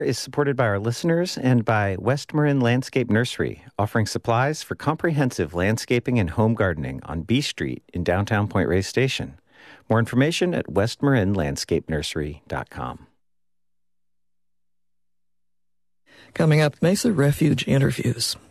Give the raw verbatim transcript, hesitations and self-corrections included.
Is supported by our listeners and by West Marin Landscape Nursery, offering supplies for comprehensive landscaping and home gardening on B Street in downtown Point Reyes Station. More information at west marin landscape nursery dot com. Coming up, Mesa Refuge interviews.